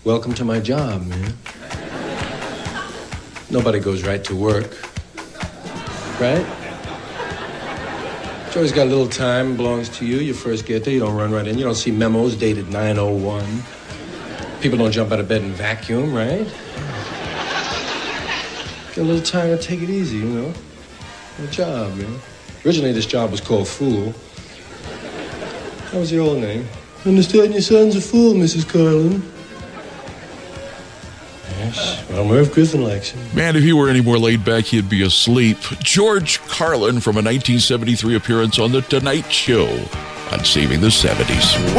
welcome to my job, man. Nobody goes right to work, right? You always got a little time, belongs to you. You first get there, you don't run right in. You don't see memos dated 9:01. People don't jump out of bed and vacuum, right? Get a little time to take it easy, you know? Good job, man. Originally, this job was called Fool. What was your old name? I understand your son's a fool, Mrs. Carlin. Yes, well, Merv Griffin likes him. Man, if he were any more laid back, he'd be asleep. George Carlin from a 1973 appearance on The Tonight Show on Saving the 70s.